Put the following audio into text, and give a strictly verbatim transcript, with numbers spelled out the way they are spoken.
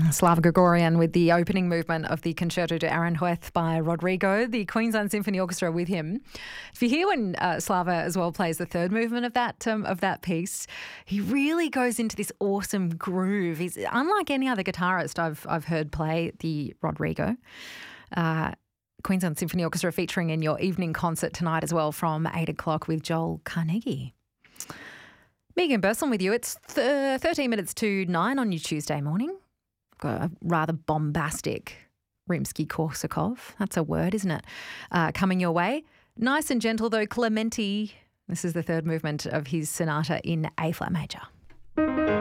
Slava Gregorian with the opening movement of the Concerto de Aranjuez by Rodrigo, the Queensland Symphony Orchestra with him. If you hear when uh, Slava as well plays the third movement of that um, of that piece, he really goes into this awesome groove. He's unlike any other guitarist I've I've heard play the Rodrigo. Uh, Queensland Symphony Orchestra featuring in your evening concert tonight as well from eight o'clock with Joel Carnegie. Megan Bursell with you. It's th- thirteen minutes to nine on your Tuesday morning. Got a rather bombastic Rimsky-Korsakov. That's a word, isn't it? Uh, coming your way. Nice and gentle though, Clementi. This is the third movement of his sonata in A flat major.